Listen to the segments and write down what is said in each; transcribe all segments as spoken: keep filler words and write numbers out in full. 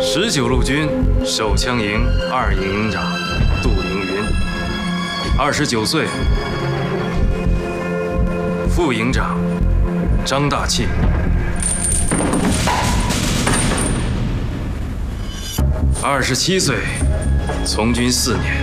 十九路军手枪营二营营长杜凌云，二十九岁，副营长张大庆，二十七岁，从军四年。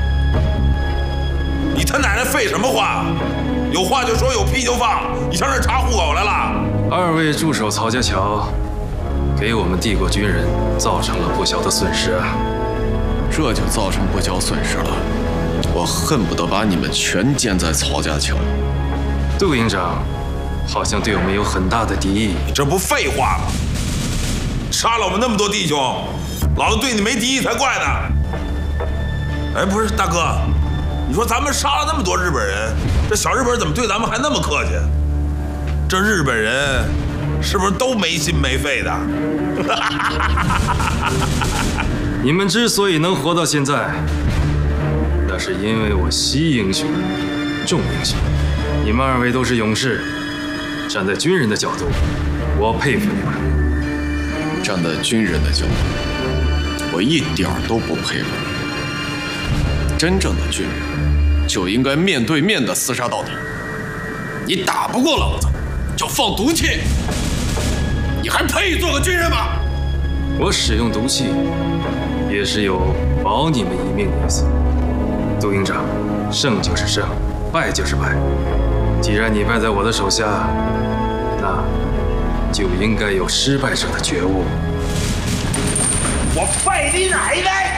你他奶奶废什么话？有话就说，有屁就放。你上这查户口来了？ 二位驻守曹家桥，给我们帝国军人造成了不小的损失啊！ 这就造成不小损失了。我恨不得把你们全歼在曹家桥。 杜营长好像对我们有很大的敌意。 你这不废话吗？杀了我们那么多弟兄，老子对你没敌意才怪呢。哎，不是大哥，你说咱们杀了那么多日本人，这小日本人怎么对咱们还那么客气？这日本人是不是都没心没肺的？ 你们之所以能活到现在，那是因为我惜英雄，重英雄。你们二位都是勇士，站在军人的角度，我佩服你们。 站在军人的角度，我一点都不佩服你。真正的军人就应该面对面的厮杀到底。你打不过老子，就放毒气，你还配做个军人吗？ 我使用毒气，也是有保你们一命的意思。杜营长，胜就是胜，败就是败。既然你败在我的手下，那就应该有失败者的觉悟。 我败你奶奶！